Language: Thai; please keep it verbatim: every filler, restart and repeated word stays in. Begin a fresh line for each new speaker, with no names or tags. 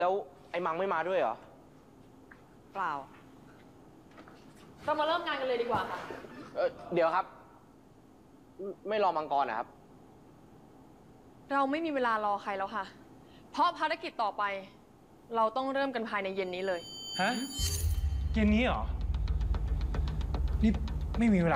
แล้วไอ้มังไม่มาด้วยเหรอ
เปล่า
เรามาเริ่มงานกันเลยดีกว่าค่ะ
เออเดี๋ยวครับ ไม่รอมังกรนะครับ
เราไม่มีเวลารอใครแล้วค่ะเพราะภารกิจต่อไป เราต้องเริ่มกันภายในเย็นนี้เลย
ฮะเย็นนี้เหรอนี่ไม่มีเวลา